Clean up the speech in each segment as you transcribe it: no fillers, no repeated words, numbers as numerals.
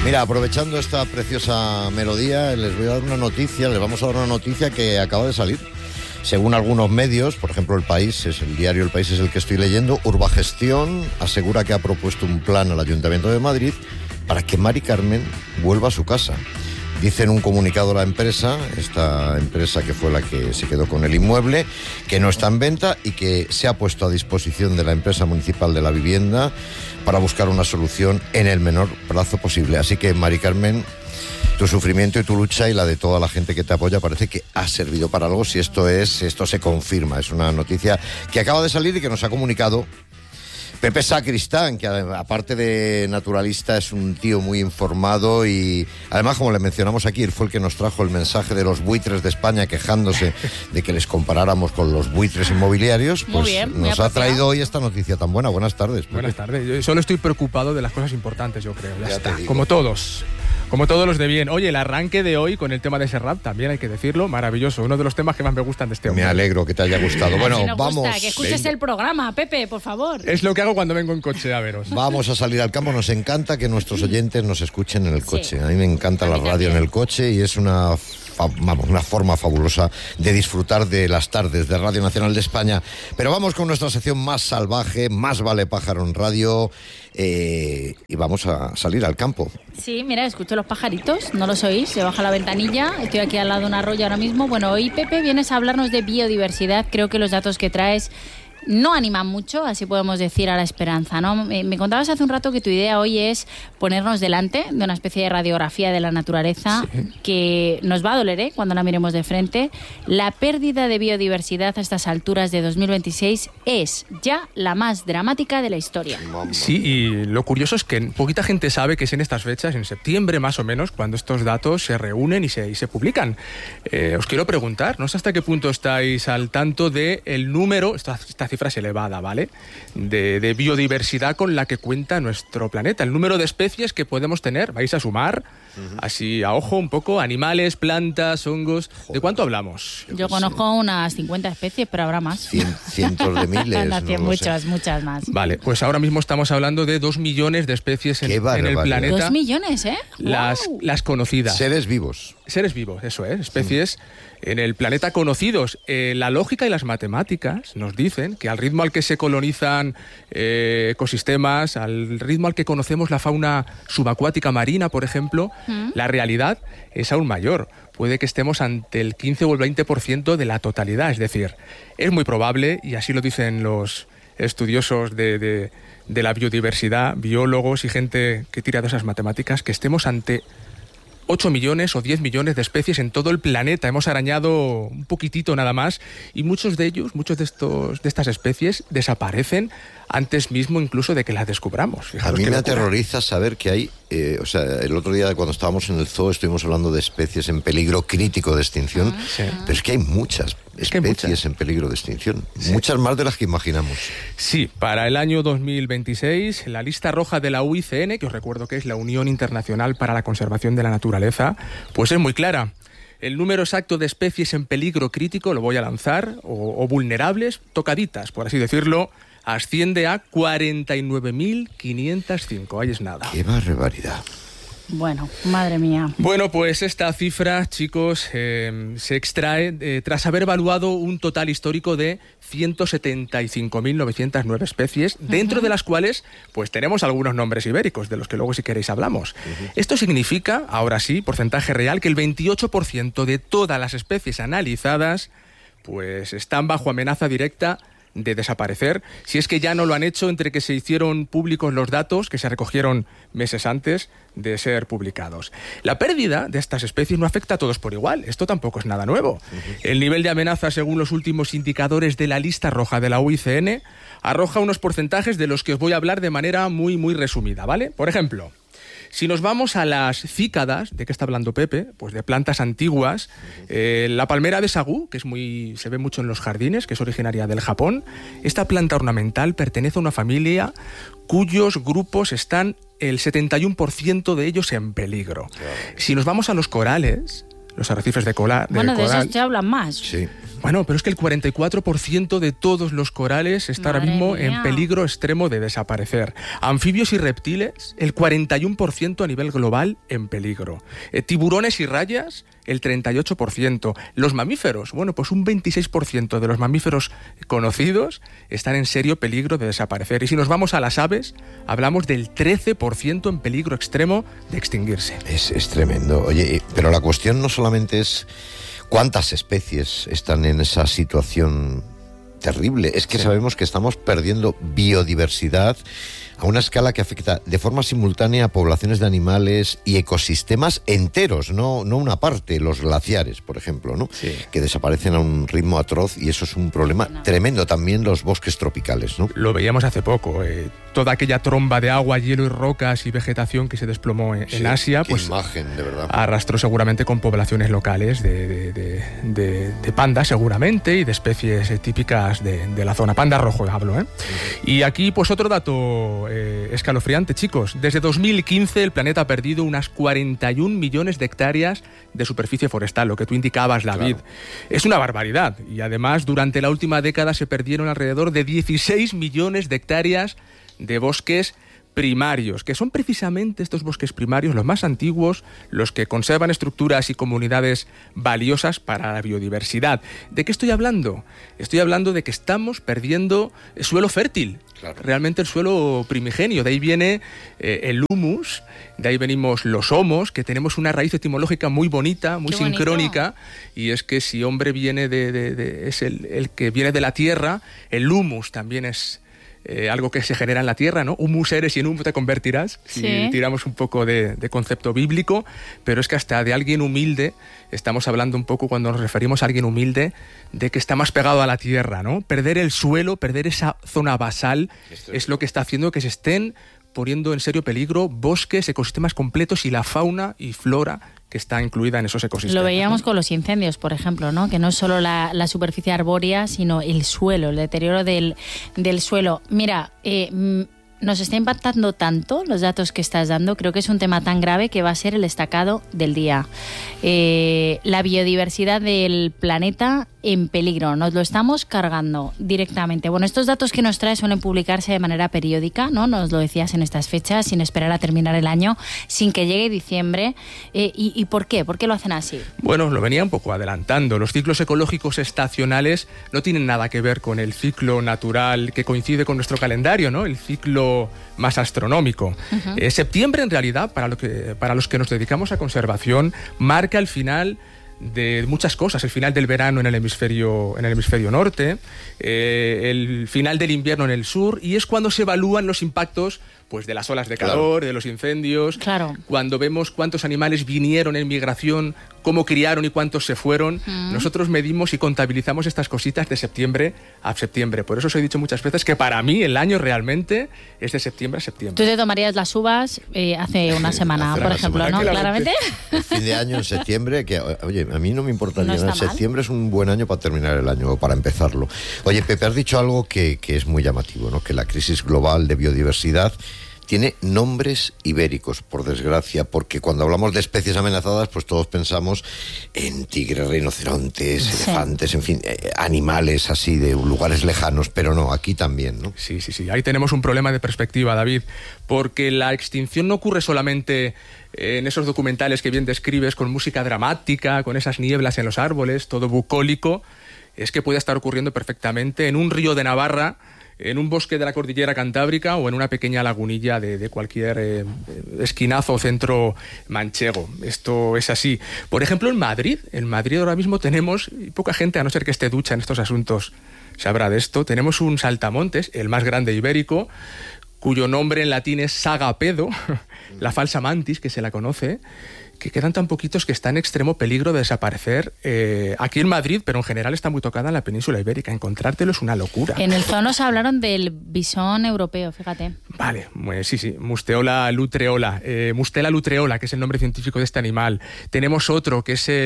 Mira, aprovechando esta preciosa melodía, les vamos a dar una noticia que acaba de salir. Según algunos medios, por ejemplo el diario El País es el que estoy leyendo, Urbagestión asegura que ha propuesto un plan al Ayuntamiento de Madrid para que Mari Carmen vuelva a su casa. Dice en un comunicado la empresa, esta empresa que fue la que se quedó con el inmueble, que no está en venta y que se ha puesto a disposición de la empresa municipal de la vivienda para buscar una solución en el menor plazo posible. Así que, Mari Carmen, tu sufrimiento y tu lucha y la de toda la gente que te apoya parece que ha servido para algo, si esto se confirma. Es una noticia que acaba de salir y que nos ha comunicado Pepe Sacristán, que aparte de naturalista es un tío muy informado y además, como le mencionamos aquí, él fue el que nos trajo el mensaje de los buitres de España quejándose de que les comparáramos con los buitres inmobiliarios. Pues muy bien, nos ha traído hoy esta noticia tan buena. Buenas tardes, Pepe. Buenas tardes. Yo solo estoy preocupado de las cosas importantes, yo creo. Ya está. Como todos los de bien. Oye, el arranque de hoy con el tema de Serrat, también hay que decirlo, maravilloso. Uno de los temas que más me gustan de este hombre. Me alegro que te haya gustado. Bueno, vamos. Que escuches el programa, Pepe, por favor. Es lo que hago cuando vengo en coche a veros. Vamos a salir al campo. Nos encanta que nuestros oyentes nos escuchen en el coche. A mí me encanta la radio en el coche y es una forma fabulosa de disfrutar de las tardes de Radio Nacional de España. Pero vamos con nuestra sección más salvaje, Más vale pájaro en radio, y vamos a salir al campo. Sí, mira, escucho los pajaritos, no los oís, se baja la ventanilla, estoy aquí al lado de un arroyo ahora mismo. Bueno, hoy, Pepe, vienes a hablarnos de biodiversidad. Creo que los datos que traes no animan mucho, así podemos decir, a la esperanza, ¿no? Me contabas hace un rato que tu idea hoy es ponernos delante de una especie de radiografía de la naturaleza, sí, que nos va a doler, cuando la miremos de frente. La pérdida de biodiversidad a estas alturas de 2026 es ya la más dramática de la historia. Sí, y lo curioso es que poquita gente sabe que es en estas fechas, en septiembre más o menos, cuando estos datos se reúnen y se publican. Os quiero preguntar, no sé hasta qué punto estáis al tanto del número, esta cifra es elevada, ¿vale?, de biodiversidad con la que cuenta nuestro planeta. El número de especies que podemos tener, vais a sumar, así a ojo un poco, animales, plantas, hongos. ¿De cuánto hablamos? Yo conozco unas 50 especies, pero habrá más. Cientos de miles. No, muchas más. Vale, pues ahora mismo estamos hablando de 2 millones de especies en el planeta. 2 millones, ¿eh? Las conocidas. Seres vivos, eso es, especies en el planeta conocidos. La lógica y las matemáticas nos dicen que al ritmo al que se colonizan ecosistemas, al ritmo al que conocemos la fauna subacuática marina, por ejemplo, la realidad es aún mayor. Puede que estemos ante el 15 o el 20% de la totalidad. Es decir, es muy probable, y así lo dicen los estudiosos de la biodiversidad, biólogos y gente que tira de esas matemáticas, que estemos ante 8 millones o 10 millones de especies en todo el planeta. Hemos arañado un poquitito nada más y muchos de estas especies desaparecen antes mismo incluso de que las descubramos. Fijaros, a mí me aterroriza saber que hay, el otro día cuando estábamos en el zoo estuvimos hablando de especies en peligro crítico de extinción, pero es que hay muchas especies en peligro de extinción, muchas más de las que imaginamos. Sí, para el año 2026, la lista roja de la UICN, que os recuerdo que es la Unión Internacional para la Conservación de la Naturaleza, pues es muy clara. El número exacto de especies en peligro crítico lo voy a lanzar, o vulnerables, tocaditas, por así decirlo, asciende a 49.505. Ahí es nada. ¡Qué barbaridad! Bueno, madre mía. Bueno, pues esta cifra, chicos, se extrae tras haber evaluado un total histórico de 175.909 especies, dentro de las cuales pues tenemos algunos nombres ibéricos, de los que luego, si queréis, hablamos. Esto significa, ahora sí, porcentaje real, que el 28% de todas las especies analizadas pues están bajo amenaza directa de desaparecer, si es que ya no lo han hecho entre que se hicieron públicos los datos que se recogieron meses antes de ser publicados. La pérdida de estas especies no afecta a todos por igual, esto tampoco es nada nuevo. El nivel de amenaza, según los últimos indicadores de la lista roja de la UICN, arroja unos porcentajes de los que os voy a hablar de manera muy, muy resumida, ¿vale? Por ejemplo, si nos vamos a las cícadas, ¿de qué está hablando Pepe? Pues de plantas antiguas. La palmera de sagú, que se ve mucho en los jardines, que es originaria del Japón. Esta planta ornamental pertenece a una familia cuyos grupos están el 71% de ellos en peligro. Si nos vamos a los corales, los arrecifes de coral... Bueno, de esos te hablan más. Sí. Bueno, pero es que el 44% de todos los corales está ahora mismo en peligro extremo de desaparecer. Anfibios y reptiles, el 41% a nivel global en peligro. Tiburones y rayas, el 38%. Los mamíferos, bueno, pues un 26% de los mamíferos conocidos están en serio peligro de desaparecer. Y si nos vamos a las aves, hablamos del 13% en peligro extremo de extinguirse. Es tremendo. Oye, pero la cuestión no solamente es cuántas especies están en esa situación terrible, es que sabemos que estamos perdiendo biodiversidad a una escala que afecta de forma simultánea a poblaciones de animales y ecosistemas enteros, no una parte, los glaciares, por ejemplo, ¿no? Sí. Que desaparecen a un ritmo atroz y eso es un problema tremendo. También los bosques tropicales, ¿no? Lo veíamos hace poco, toda aquella tromba de agua, hielo y rocas y vegetación que se desplomó en Asia, qué pues imagen, de verdad. Arrastró seguramente con poblaciones locales de pandas seguramente y de especies típicas de la zona. Panda rojo hablo, ¿eh? Y aquí pues otro dato escalofriante, chicos. Desde 2015 el planeta ha perdido unas 41 millones de hectáreas de superficie forestal, lo que tú indicabas, David. Claro. Es una barbaridad. Y además, durante la última década se perdieron alrededor de 16 millones de hectáreas de bosques primarios, que son precisamente estos bosques primarios los más antiguos, los que conservan estructuras y comunidades valiosas para la biodiversidad. ¿De qué estoy hablando? Estoy hablando de que estamos perdiendo suelo fértil, claro. Realmente el suelo primigenio. De ahí viene el humus, de ahí venimos los homos, que tenemos una raíz etimológica muy bonita, muy sincrónica, y es que si hombre viene es el que viene de la tierra, el humus también es algo que se genera en la tierra, ¿no? Humus eres y en humo te convertirás, si tiramos un poco de concepto bíblico, pero es que hasta de alguien humilde, estamos hablando un poco cuando nos referimos a alguien humilde, de que está más pegado a la tierra, ¿no? Perder el suelo, perder esa zona basal, es lo que está haciendo que se estén poniendo en serio peligro bosques, ecosistemas completos y la fauna y flora que está incluida en esos ecosistemas. Lo veíamos con los incendios, por ejemplo, ¿no? Que no es solo la superficie arbórea, sino el suelo, el deterioro del suelo. Mira, nos está impactando tanto los datos que estás dando, creo que es un tema tan grave que va a ser el destacado del día. La biodiversidad del planeta en peligro, nos lo estamos cargando directamente. Bueno, estos datos que nos trae suelen publicarse de manera periódica, ¿no? Nos lo decías en estas fechas, sin esperar a terminar el año, sin que llegue diciembre. ¿Y por qué? ¿Por qué lo hacen así? Bueno, lo venía un poco adelantando. Los ciclos ecológicos estacionales no tienen nada que ver con el ciclo natural que coincide con nuestro calendario, ¿no? El ciclo más astronómico. Septiembre, en realidad, para los que nos dedicamos a conservación, marca el final de muchas cosas, el final del verano en el hemisferio norte, el final del invierno en el sur, y es cuando se evalúan los impactos pues de las olas de calor, de los incendios, cuando vemos cuántos animales vinieron en migración, cómo criaron y cuántos se fueron. Nosotros medimos y contabilizamos estas cositas de septiembre a septiembre. Por eso os he dicho muchas veces que para mí el año realmente es de septiembre a septiembre. Tú te tomarías las uvas hace una semana, por ejemplo, ¿no? Claramente. El fin de año en septiembre, que oye, a mí no me importaría nada. Septiembre es un buen año para terminar el año o para empezarlo. Oye, Pepe, has dicho algo que es muy llamativo, ¿no? Que la crisis global de biodiversidad tiene nombres ibéricos, por desgracia, porque cuando hablamos de especies amenazadas, pues todos pensamos en tigres, rinocerontes, elefantes, en fin, animales así de lugares lejanos, pero no, aquí también, ¿no? Sí, ahí tenemos un problema de perspectiva, David, porque la extinción no ocurre solamente en esos documentales que bien describes, con música dramática, con esas nieblas en los árboles, todo bucólico. Es que puede estar ocurriendo perfectamente en un río de Navarra, en un bosque de la cordillera cantábrica o en una pequeña lagunilla de cualquier esquinazo o centro manchego. Esto es así. Por ejemplo, en Madrid ahora mismo tenemos, y poca gente, a no ser que esté ducha en estos asuntos, sabrá de esto, tenemos un saltamontes, el más grande ibérico, cuyo nombre en latín es Sagapedo, la falsa mantis, que se la conoce, que quedan tan poquitos que está en extremo peligro de desaparecer aquí en Madrid, pero en general está muy tocada en la península ibérica. Encontrártelo es una locura. En el zoo nos hablaron del bisón europeo, fíjate. Vale, sí, Mustela lutreola, que es el nombre científico de este animal. Tenemos otro, que es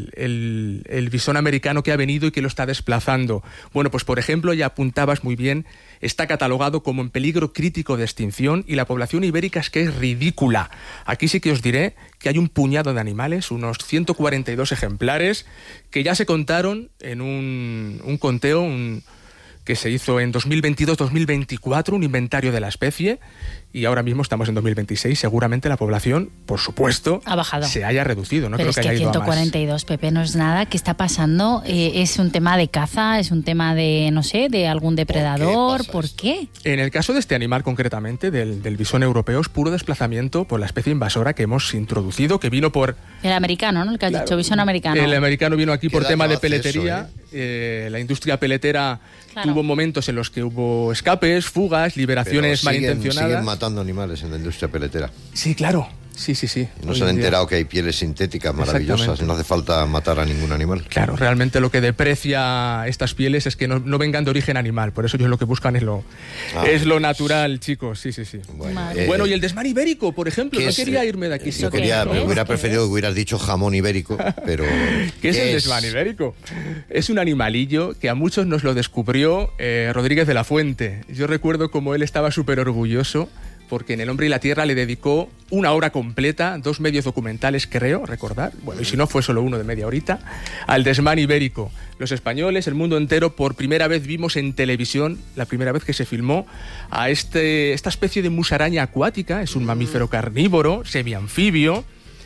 el bisón americano que ha venido y que lo está desplazando. Bueno, pues por ejemplo, ya apuntabas muy bien, está catalogado como en peligro crítico de extinción y la población ibérica es que es ridícula. Aquí sí que os diré que hay un puñado de animales, unos 142 ejemplares, que ya se contaron en un conteo que se hizo en 2022-2024, un inventario de la especie, y ahora mismo estamos en 2026. Seguramente la población, por supuesto, ha bajado, se haya reducido. No pero creo es que haya ido a más. 142, Pepe, no es nada. ¿Qué está pasando? ¿Es un tema de caza? ¿Es un tema de, no sé, de algún depredador? ¿Por qué? En el caso de este animal concretamente, del bisón europeo, es puro desplazamiento por la especie invasora que hemos introducido, que vino por... El americano, ¿no? El que has dicho, bisón americano. El americano vino aquí por tema de hace peletería. Eso, la industria peletera tuvo momentos en los que hubo escapes, fugas, liberaciones malintencionadas. Siguen matando animales en la industria peletera. Sí, claro. Sí. No se han enterado que hay pieles sintéticas maravillosas, no hace falta matar a ningún animal. Claro, realmente lo que deprecia estas pieles es que no vengan de origen animal, por eso ellos lo que buscan es lo natural, chicos, sí. Bueno, y el desmán ibérico, por ejemplo, no quería irme de aquí. Yo me hubiera preferido que hubieras dicho jamón ibérico, pero... ¿Qué es el desmán ibérico? Es un animalillo que a muchos nos lo descubrió Rodríguez de la Fuente. Yo recuerdo como él estaba súper orgulloso, porque en El Hombre y la Tierra le dedicó una hora completa, 2 medios documentales, creo, recordar, bueno, y si no fue solo uno de media horita, al desmán ibérico. Los españoles, el mundo entero, por primera vez vimos en televisión, la primera vez que se filmó, a esta especie de musaraña acuática. Es un mamífero carnívoro, semianfibio,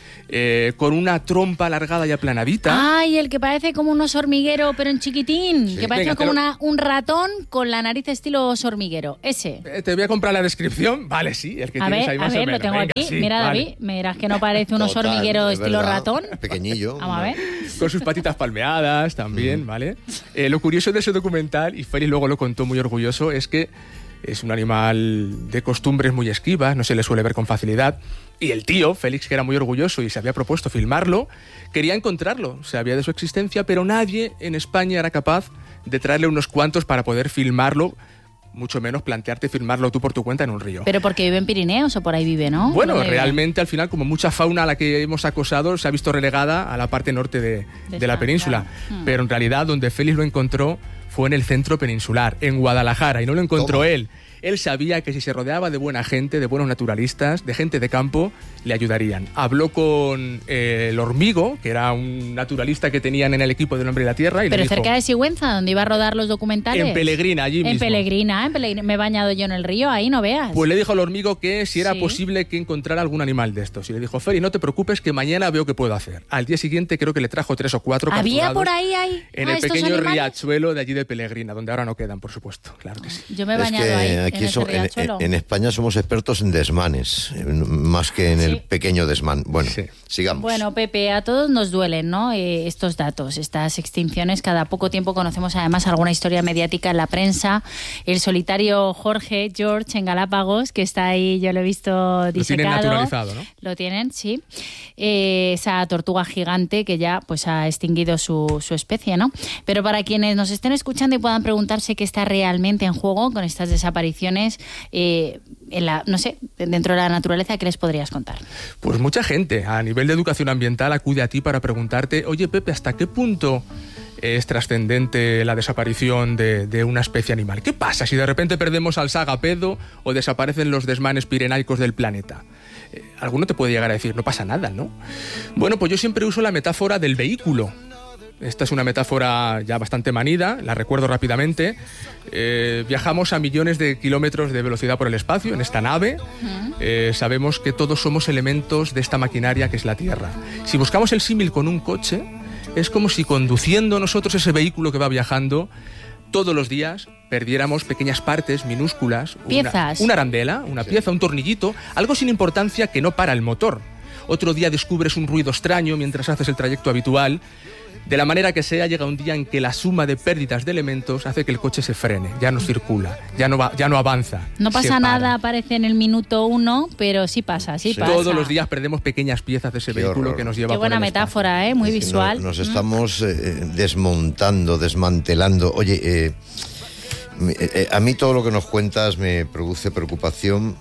con una trompa alargada y aplanadita. ¡Ay, el que parece como un oso hormiguero, pero en chiquitín! Sí. Que parece como un ratón con la nariz estilo oso hormiguero. Ese. Te voy a comprar la descripción. Vale, sí, el que tienes ahí más o menos. A ver, lo tengo aquí. Sí, mira, vale. David, me dirás que no parece un oso hormiguero estilo ratón. Pequeñillo. Vamos a ver. Con sus patitas palmeadas también, ¿vale? Lo curioso de ese documental, y Félix luego lo contó muy orgulloso, es que es un animal de costumbres muy esquivas, no se le suele ver con facilidad. Y el tío, Félix, que era muy orgulloso y se había propuesto filmarlo, quería encontrarlo, sabía de su existencia, pero nadie en España era capaz de traerle unos cuantos para poder filmarlo, mucho menos plantearte filmarlo tú por tu cuenta en un río. ¿Pero porque vive en Pirineos o por ahí vive, no? Bueno, realmente al final, como mucha fauna a la que hemos acosado, se ha visto relegada a la parte norte de la península. Claro. Pero en realidad donde Félix lo encontró fue en el centro peninsular, en Guadalajara, y no lo encontró él. Él sabía que si se rodeaba de buena gente, de buenos naturalistas, de gente de campo, le ayudarían. Habló con el Hormigo, que era un naturalista que tenían en el equipo del Hombre y la Tierra. Y pero le dijo, cerca de Sigüenza, donde iba a rodar los documentales. En Pelegrina, allí mismo. En Pelegrina. Me he bañado yo en el río, ahí no veas. Pues le dijo al Hormigo que si era posible que encontrara algún animal de estos. Y le dijo, Feli, no te preocupes, que mañana veo qué puedo hacer. Al día siguiente creo que le trajo 3 o 4 ¿Había por ahí? En el pequeño riachuelo de allí de Pelegrina, donde ahora no quedan, por supuesto. Claro que sí. Yo me he bañado ahí, aquí en ese riachuelo. En España somos expertos en desmanes, más que en el pequeño desmán. Bueno, sigamos. Bueno, Pepe, a todos nos duelen, ¿no? Estos datos, estas extinciones. Cada poco tiempo conocemos además alguna historia mediática en la prensa. El solitario George en Galápagos, que está ahí, yo lo he visto disecado. Lo tienen naturalizado, ¿no? Lo tienen, sí. Esa tortuga gigante que ya pues ha extinguido su especie, ¿no? Pero para quienes nos estén escuchando y puedan preguntarse qué está realmente en juego con estas desapariciones, no sé, dentro de la naturaleza, ¿qué les podrías contar? Pues mucha gente a nivel de educación ambiental acude a ti para preguntarte, oye Pepe, ¿hasta qué punto es trascendente la desaparición de una especie animal? ¿Qué pasa si de repente perdemos al sagapedo o desaparecen los desmanes pirenaicos del planeta? Alguno te puede llegar a decir, no pasa nada, ¿no? Bueno, pues yo siempre uso la metáfora del vehículo. Esta es una metáfora ya bastante manida, la recuerdo rápidamente. Viajamos a millones de kilómetros de velocidad por el espacio en esta nave. Sabemos que todos somos elementos de esta maquinaria que es la Tierra. Si buscamos el símil con un coche, es como si conduciendo nosotros ese vehículo que va viajando, todos los días perdiéramos pequeñas partes minúsculas. Piezas. Una arandela, una pieza, un tornillito, algo sin importancia que no para el motor. Otro día descubres un ruido extraño mientras haces el trayecto habitual. De la manera que sea, llega un día en que la suma de pérdidas de elementos hace que el coche se frene, ya no circula, ya no avanza. No pasa nada, aparece en el minuto 1, pero sí pasa. Todos los días perdemos pequeñas piezas de ese vehículo que nos lleva. Qué buena metáfora, muy visual. Nos estamos desmontando, desmantelando. Oye, a mí todo lo que nos cuentas me produce preocupación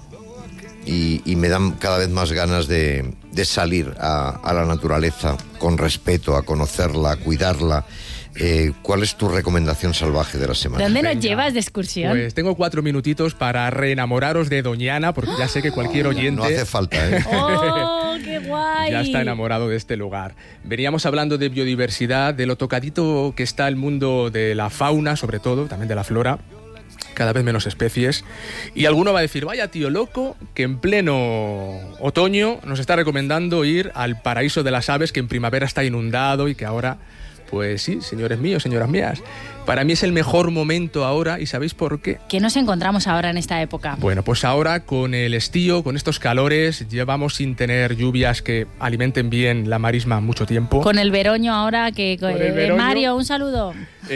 y me dan cada vez más ganas de salir a la naturaleza con respeto, a conocerla, a cuidarla. ¿Cuál es tu recomendación salvaje de la semana? ¿Dónde nos llevas de excursión? Pues tengo 4 minutitos para reenamoraros de Doñana, porque ya sé que cualquier oyente... No hace falta, ¿eh? ¡Oh, qué guay! Ya está enamorado de este lugar. Veníamos hablando de biodiversidad, de lo tocadito que está el mundo de la fauna, sobre todo, también de la flora. Cada vez menos especies. Y alguno va a decir, vaya tío loco, que en pleno otoño nos está recomendando ir al paraíso de las aves, que en primavera está inundado y que ahora... Pues sí, señores míos, señoras mías. Para mí es el mejor momento ahora, ¿y sabéis por qué? ¿Qué nos encontramos ahora en esta época? Bueno, pues ahora con el estío, con estos calores, llevamos sin tener lluvias que alimenten bien la marisma mucho tiempo. Con el veroño ahora que... Mario, un saludo.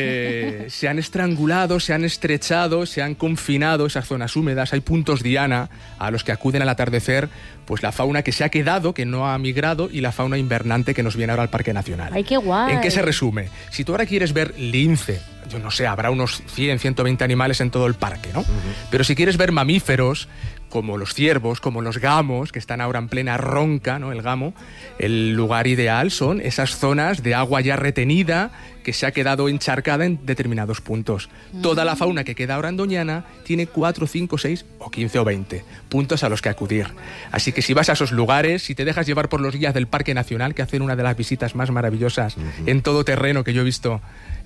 Se han estrangulado, se han estrechado, se han confinado esas zonas húmedas. Hay puntos diana a los que acuden al atardecer, pues la fauna que se ha quedado, que no ha migrado, y la fauna invernante que nos viene ahora al Parque Nacional. ¡Ay, qué guay! ¿En qué se resume? Si tú ahora quieres ver lince, yo no sé, habrá unos 100, 120 animales en todo el parque, ¿no? Pero si quieres ver mamíferos, como los ciervos, como los gamos, que están ahora en plena ronca, ¿no? El gamo, el lugar ideal son esas zonas de agua ya retenida que se ha quedado encharcada en determinados puntos. Toda la fauna que queda ahora en Doñana tiene 4, 5, 6 o 15 o 20 puntos a los que acudir. Así que si vas a esos lugares, si te dejas llevar por los guías del Parque Nacional, que hacen una de las visitas más maravillosas en todo terreno que yo he visto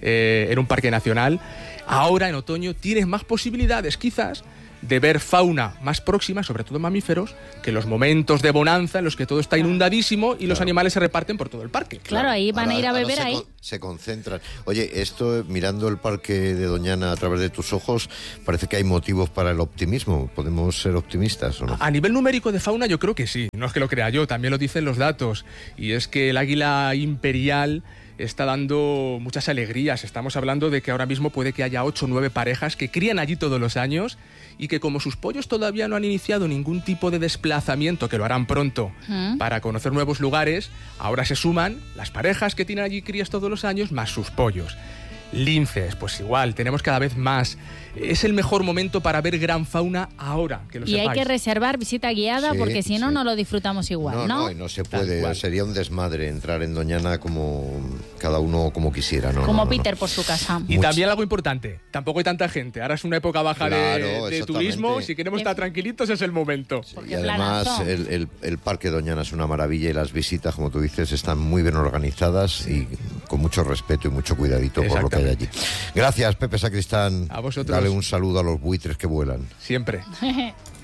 en un parque nacional, ahora en otoño tienes más posibilidades quizás de ver fauna más próxima, sobre todo mamíferos, que los momentos de bonanza en los que todo está inundadísimo y los animales se reparten por todo el parque. Claro, ahí van a ir a beber ahí. Se concentran. Oye, esto, mirando el parque de Doñana a través de tus ojos, parece que hay motivos para el optimismo. ¿Podemos ser optimistas o no? A nivel numérico de fauna yo creo que sí. No es que lo crea yo, también lo dicen los datos. Y es que el águila imperial está dando muchas alegrías. Estamos hablando de que ahora mismo puede que haya 8 o 9 parejas que crían allí todos los años y que como sus pollos todavía no han iniciado ningún tipo de desplazamiento, que lo harán pronto para conocer nuevos lugares, ahora se suman las parejas que tienen allí crías todos los años más sus pollos. Linces, pues igual, tenemos cada vez más. Es el mejor momento para ver gran fauna ahora, que lo sepáis. Y hay que reservar visita guiada, porque si no, no lo disfrutamos igual, ¿no? No se puede, sería un desmadre entrar en Doñana como cada uno como quisiera, ¿no? Como Peter por su casa. Y también algo importante, tampoco hay tanta gente. Ahora es una época baja de turismo, si queremos estar tranquilitos es el momento. Y además el Parque Doñana es una maravilla y las visitas, como tú dices, están muy bien organizadas y con mucho respeto y mucho cuidadito por lo que hay allí. Gracias, Pepe Sacristán. A vosotros. Dale un saludo a los buitres que vuelan. Siempre.